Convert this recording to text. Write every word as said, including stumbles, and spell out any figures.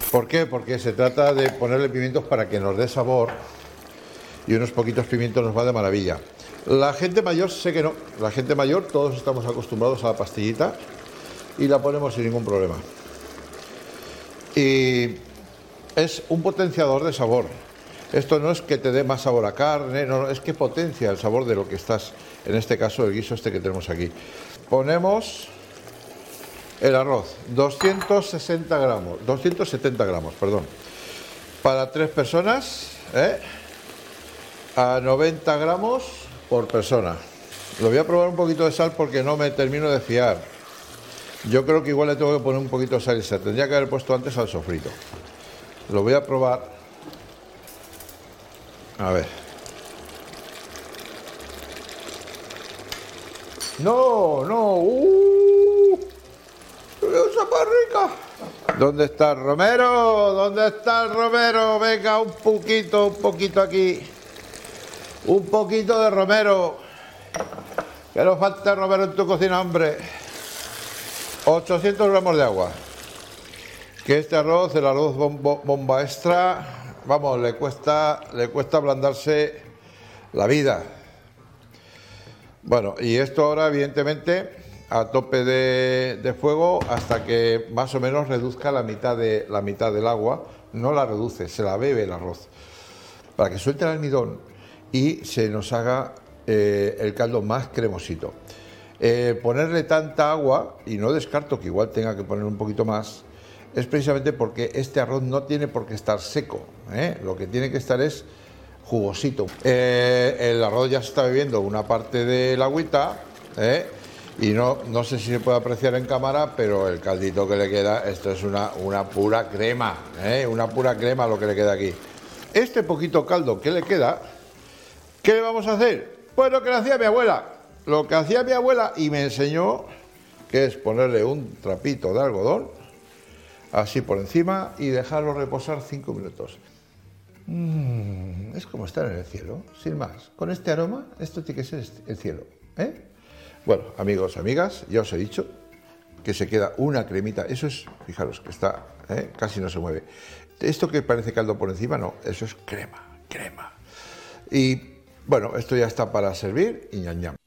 ¿Por qué? Porque se trata de ponerle pimientos para que nos dé sabor, y unos poquitos pimientos nos va de maravilla. La gente mayor sé que no, la gente mayor todos estamos acostumbrados a la pastillita y la ponemos sin ningún problema. Y es un potenciador de sabor. Esto no es que te dé más sabor a carne, no, no, es que potencia el sabor de lo que estás, en este caso el guiso este que tenemos aquí. Ponemos el arroz, doscientos sesenta gramos, doscientos setenta gramos, perdón, para tres personas, ¿eh? A noventa gramos por persona. Lo voy a probar un poquito de sal porque no me termino de fiar. Yo creo que igual le tengo que poner un poquito de sal y se tendría que haber puesto antes al sofrito. Lo voy a probar. A ver. No, no. ¡Uh! ¡Esa más rica! ¿Dónde está el romero? ¿Dónde está el romero? Venga, un poquito, un poquito aquí. Un poquito de romero. Que no falta romero en tu cocina, hombre. ochocientos gramos de agua. Que este arroz, el arroz bombo, bomba extra, vamos, le cuesta, le cuesta ablandarse la vida. Bueno, y esto ahora, evidentemente, a tope de, de fuego hasta que más o menos reduzca la mitad, de, la mitad del agua. No la reduce, se la bebe el arroz. Para que suelte el almidón y se nos haga eh, el caldo más cremosito. Eh, ponerle tanta agua, y no descarto que igual tenga que poner un poquito más, es precisamente porque este arroz no tiene por qué estar seco, ¿eh? Lo que tiene que estar es jugosito. Eh, el arroz ya se está bebiendo una parte del agüita, ¿eh? Y no, no sé si se puede apreciar en cámara, pero el caldito que le queda, esto es una, una pura crema, ¿eh? Una pura crema lo que le queda aquí. Este poquito caldo que le queda, ¿qué le vamos a hacer? Pues lo que le hacía mi abuela. Lo que hacía mi abuela y me enseñó, que es ponerle un trapito de algodón, así por encima, y dejarlo reposar cinco minutos. Mm, es como estar en el cielo, sin más. Con este aroma, esto tiene que ser el cielo, ¿eh? Bueno, amigos, amigas, ya os he dicho que se queda una cremita. Eso es, fijaros, que está, ¿eh? Casi no se mueve. Esto que parece caldo por encima, no, eso es crema, crema. Y bueno, esto ya está para servir y ñam ñam.